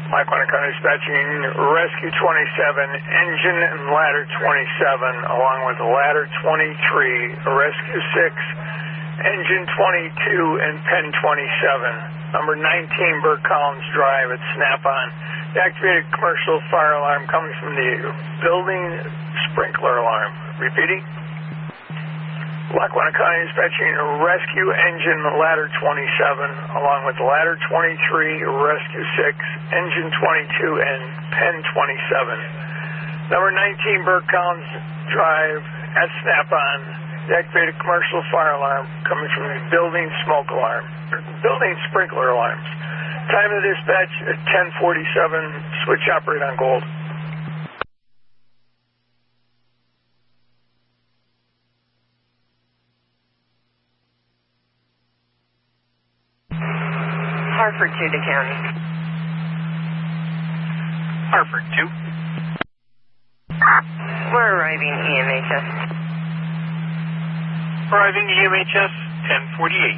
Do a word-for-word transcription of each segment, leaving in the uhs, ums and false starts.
Lackawanna County Dispatching, Rescue twenty-seven, Engine and Ladder twenty-seven, along with Ladder twenty-three, Rescue six, Engine twenty-two, and Pen twenty-seven. Number nineteen, Burke Collins Drive at Snap-on. The activated commercial fire alarm coming from the building sprinkler alarm. Repeating. Lackawanna County Dispatching, Rescue Engine Ladder twenty-seven, along with Ladder twenty-three, Rescue six, Engine twenty-two, and Pen twenty-seven. Number nineteen, Burke Collins Drive at Snap-on. The activated commercial fire alarm coming from the building smoke alarm, building sprinkler alarms. Time of dispatch at ten forty-seven. Switch operate on gold. Hartford two to county. Hartford two. We're arriving E M H S. Arriving E M H S, ten forty-eight.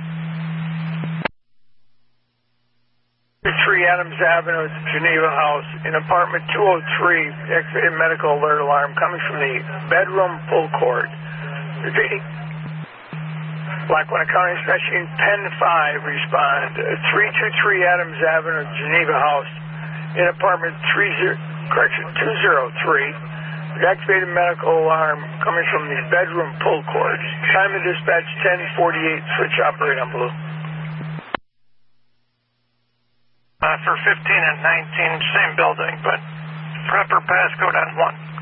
three Adams Avenue at the Geneva House in apartment two oh three, activated medical alert alarm coming from the bedroom full court. Repeating. Lackawanna County Dispatching, Pen five, respond. three two three Adams Avenue, Geneva House, in apartment three zero, correction, two oh three. Activated medical alarm coming from the bedroom pull cord. Time of dispatch ten forty-eight. Switch operate on blue. Uh, for fifteen and nineteen, same building, but proper passcode on one.